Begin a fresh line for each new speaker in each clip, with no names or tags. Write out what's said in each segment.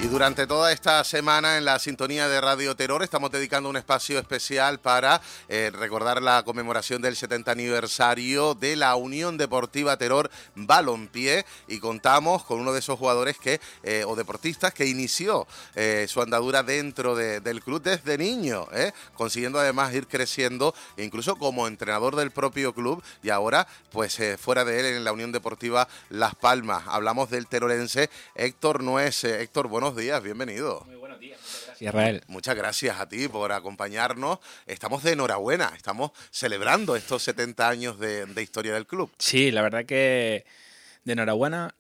Y durante toda esta semana en la sintonía de Radio Terror estamos dedicando un espacio especial para recordar la conmemoración del 70 aniversario de la Unión Deportiva Terror Balompié, y contamos con uno de esos jugadores o deportistas que inició su andadura dentro del club desde niño, consiguiendo además ir creciendo incluso como entrenador del propio club, y ahora pues fuera de él en la Unión Deportiva Las Palmas. Hablamos del terorense Héctor Nuez. Héctor, buenos días, bienvenido.
Muy buenos días, muchas gracias, Israel.
Muchas gracias a ti por acompañarnos. Estamos de enhorabuena, estamos celebrando estos 70 años de historia del club.
Sí, la verdad que de enhorabuena,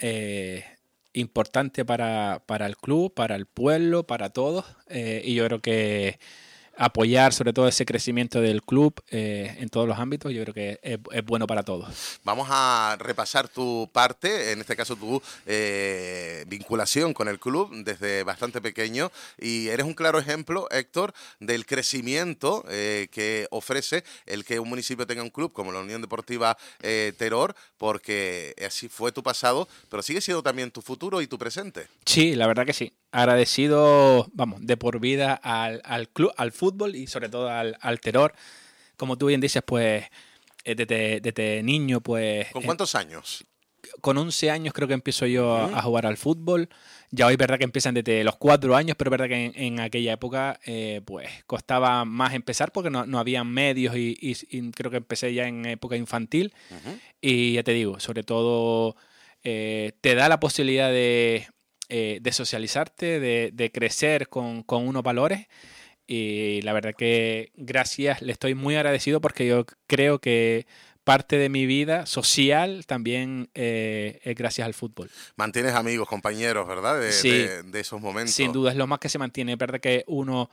importante para el club, para el pueblo, para todos, y yo creo que apoyar sobre todo ese crecimiento del club en todos los ámbitos, yo creo que es bueno para todos.
Vamos a repasar tu parte, en este caso tu vinculación con el club desde bastante pequeño, y eres un claro ejemplo, Héctor, del crecimiento que ofrece el que un municipio tenga un club como la Unión Deportiva Terror, porque así fue tu pasado, pero sigue siendo también tu futuro y tu presente.
Sí, la verdad que sí. Agradecido, vamos, de por vida al club, al fútbol y sobre todo al Terror. Como tú bien dices, pues desde niño, pues...
¿Con cuántos años?
Con 11 años creo que empiezo yo a jugar al fútbol. Ya hoy es verdad que empiezan desde los 4 años, pero es verdad que en aquella época pues costaba más empezar porque no había medios y creo que empecé ya en época infantil. Y ya te digo, sobre todo te da la posibilidad de socializarte, de crecer con unos valores. Y la verdad que gracias, le estoy muy agradecido porque yo creo que parte de mi vida social también es gracias al fútbol.
Mantienes amigos, compañeros, ¿verdad?
Sí,
de esos momentos.
Sin duda es lo más que se mantiene. Es verdad que uno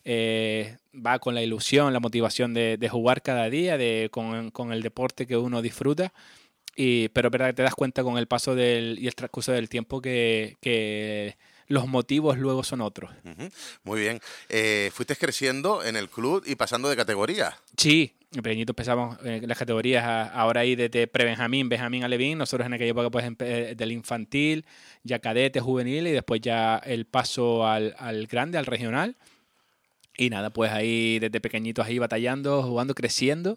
va con la ilusión, la motivación de jugar cada día, con el deporte que uno disfruta. Pero es verdad que te das cuenta con el paso y el transcurso del tiempo que los motivos luego son otros.
Muy bien. Fuiste creciendo en el club y pasando de categoría.
Sí, de pequeñito empezamos las categorías ahora ahí desde pre-Benjamín, Benjamín a Levín. Nosotros en aquella época pues del infantil, ya cadete, juvenil y después ya el paso al grande, al regional. Y nada, pues ahí desde pequeñitos ahí batallando, jugando, creciendo.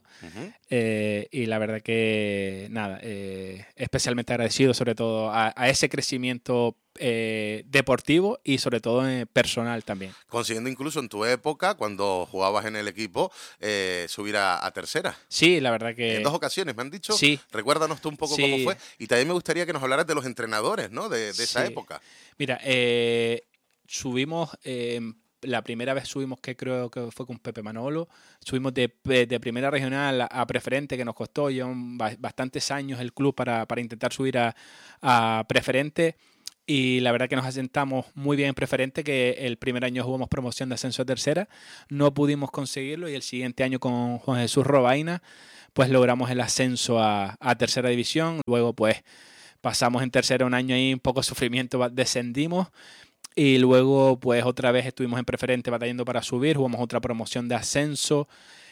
Y la verdad que nada, especialmente agradecido sobre todo a ese crecimiento deportivo y sobre todo personal también.
Consiguiendo incluso en tu época, cuando jugabas en el equipo, subir a tercera.
Sí, la verdad que...
En 2 ocasiones, me han dicho.
Sí.
Recuérdanos tú un poco cómo fue. Y también me gustaría que nos hablaras de los entrenadores, ¿no? De esa época.
Mira, subimos... la primera vez subimos, que creo que fue con Pepe Manolo, subimos de primera regional a preferente, que nos costó ya bastantes años el club para intentar subir a preferente, y la verdad que nos asentamos muy bien en preferente, que el primer año jugamos promoción de ascenso a tercera, no pudimos conseguirlo, y el siguiente año con Juan Jesús Robaina pues logramos el ascenso a tercera división. Luego pues pasamos en tercera un año ahí, un poco de sufrimiento, descendimos. Y luego, pues otra vez estuvimos en preferente batallando para subir, jugamos otra promoción de ascenso.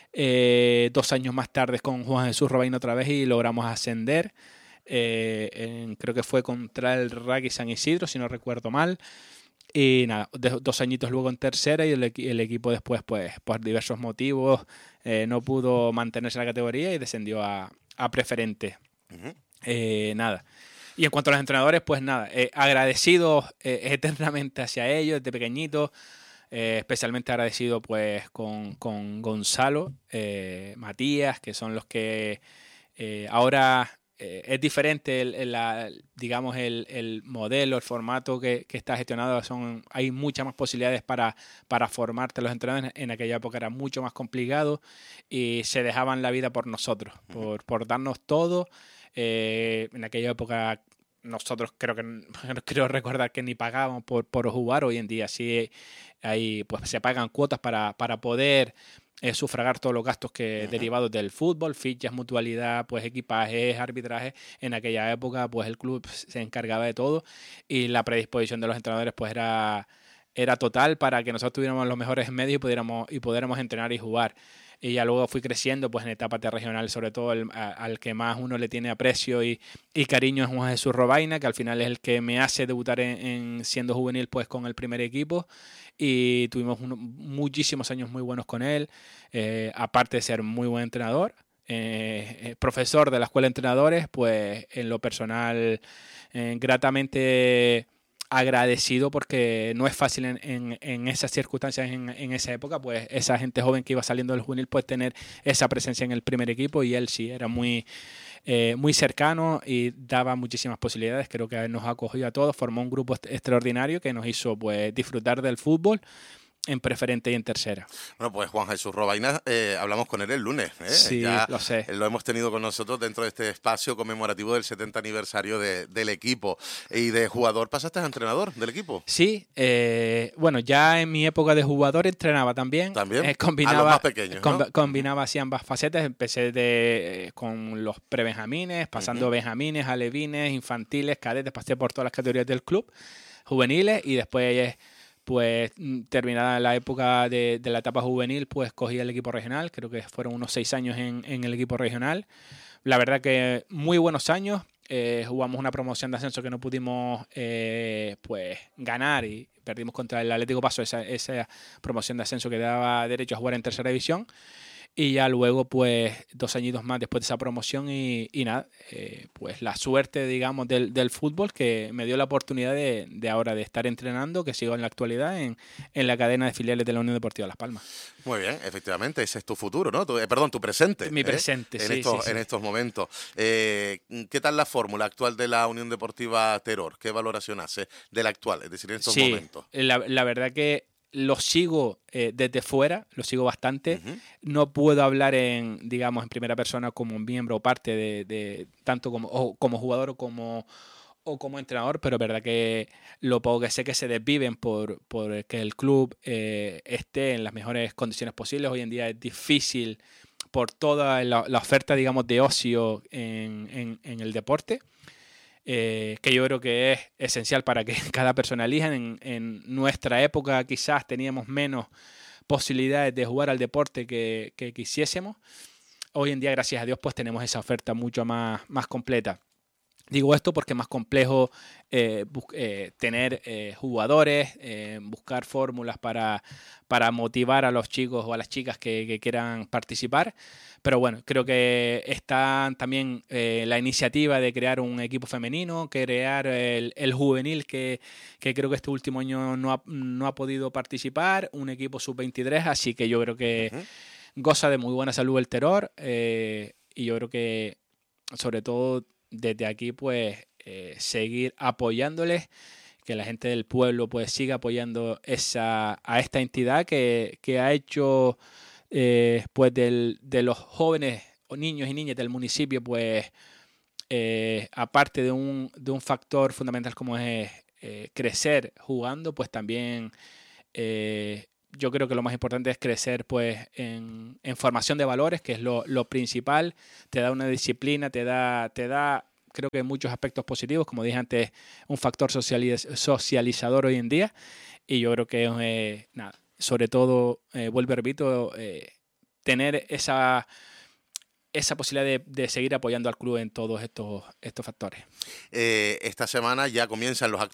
2 años más tarde con Juan Jesús Robaina otra vez y logramos ascender. Creo que fue contra el Rugby San Isidro, si no recuerdo mal. Y nada, 2 añitos luego en tercera, y el equipo después, pues por diversos motivos, no pudo mantenerse en la categoría y descendió a preferente. Nada. Y en cuanto a los entrenadores, pues nada, agradecido eternamente hacia ellos desde pequeñito, especialmente agradecido pues con Gonzalo, Matías, que son los que ahora es diferente digamos el modelo, el formato que está gestionado. Hay muchas más posibilidades para formarte los entrenadores. En aquella época era mucho más complicado y se dejaban la vida por nosotros, por darnos todo. En aquella época nosotros creo recordar que ni pagábamos por jugar. Hoy en día sí pues se pagan cuotas para poder sufragar todos los gastos derivados del fútbol, fichas, mutualidad, pues equipajes, arbitraje. En aquella época pues el club se encargaba de todo, y la predisposición de los entrenadores pues era total para que nosotros tuviéramos los mejores medios y pudiéramos entrenar y jugar. y ya luego fui creciendo pues en etapas de regional, sobre todo al que más uno le tiene aprecio y cariño es Juan Jesús Robaina, que al final es el que me hace debutar en siendo juvenil pues con el primer equipo, y tuvimos muchísimos años muy buenos con él, aparte de ser muy buen entrenador, profesor de la escuela de entrenadores, pues en lo personal gratamente agradecido, porque no es fácil en esas circunstancias, en esa época, pues esa gente joven que iba saliendo del juvenil, pues tener esa presencia en el primer equipo, y él sí era muy cercano y daba muchísimas posibilidades. Creo que nos ha acogido a todos, formó un grupo extraordinario que nos hizo pues disfrutar del fútbol en preferente y en tercera.
Bueno, pues Juan Jesús Robaina, hablamos con él el lunes.
Sí,
ya
lo sé.
Lo hemos tenido con nosotros dentro de este espacio conmemorativo del 70 aniversario del equipo. ¿Y de jugador pasaste a entrenador del equipo?
Sí, bueno, ya en mi época de jugador entrenaba también.
¿También?
Combinaba,
a los más pequeños, ¿no?
Combinaba así ambas facetas. Empecé con los prebenjamines, pasando benjamines, alevines, infantiles, cadetes, pasé por todas las categorías del club, juveniles, y después pues terminada la época de la etapa juvenil, pues cogí el equipo regional. Creo que fueron unos 6 años en el equipo regional. La verdad que muy buenos años. Jugamos una promoción de ascenso que no pudimos pues ganar, y perdimos contra el Atlético Paso esa promoción de ascenso que daba derecho a jugar en tercera división. Y ya luego, pues, 2 añitos más después de esa promoción y nada, pues la suerte, digamos, del fútbol, que me dio la oportunidad de ahora de estar entrenando, que sigo en la actualidad en la cadena de filiales de la Unión Deportiva Las Palmas.
Muy bien, efectivamente, ese es tu futuro, ¿no? Perdón, tu presente.
Mi presente, sí,
en estos momentos. ¿Qué tal la fórmula actual de la Unión Deportiva Teror? ¿Qué valoración hace de la actual, es decir, en estos momentos?
La verdad que lo sigo desde fuera, lo sigo bastante. No puedo hablar en primera persona como miembro o parte de tanto como jugador o como entrenador, pero es verdad que lo poco que sé que se desviven por que el club esté en las mejores condiciones posibles. Hoy en día es difícil por toda la oferta, digamos, de ocio en el deporte. Que yo creo que es esencial para que cada persona elija. En nuestra época quizás teníamos menos posibilidades de jugar al deporte que quisiésemos. Hoy en día, gracias a Dios, pues tenemos esa oferta mucho más completa. Digo esto porque es más complejo tener jugadores, buscar fórmulas para motivar a los chicos o a las chicas que quieran participar. Pero bueno, creo que está también la iniciativa de crear un equipo femenino, crear el juvenil que creo que este último año no ha podido participar, un equipo sub-23, así que yo creo que goza de muy buena salud el Teror, y yo creo que sobre todo desde aquí pues seguir apoyándoles, que la gente del pueblo pues siga apoyando a esta entidad que ha hecho pues de los jóvenes o niños y niñas del municipio, pues aparte de un factor fundamental como es crecer jugando, pues también yo creo que lo más importante es crecer pues en formación de valores, que es lo principal. Te da una disciplina, te da creo que muchos aspectos positivos, como dije antes, un factor socializador hoy en día, y yo creo que sobre todo, vuelvo a repito, tener esa posibilidad de seguir apoyando al club en todos estos factores.
Esta semana ya comienzan